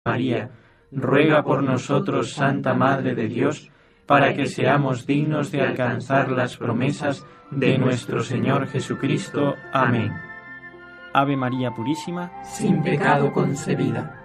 María, ruega por nosotros, Santa Madre de Dios, para que seamos dignos de alcanzar las promesas de nuestro Señor Jesucristo. Amén. Ave María Purísima, sin pecado concebida.